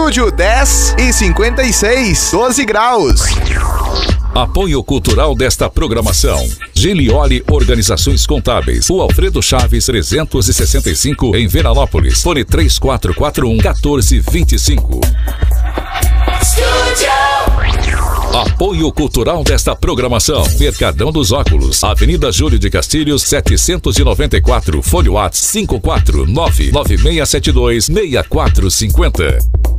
Estúdio 10 e 56, 12 graus. Apoio cultural desta programação: Gilioli Organizações Contábeis, o Alfredo Chaves 365, em Veranópolis. Fone 3441-1425. Apoio cultural desta programação: Mercadão dos Óculos, Avenida Júlio de Castilhos 794, Folha Whats 54996726450.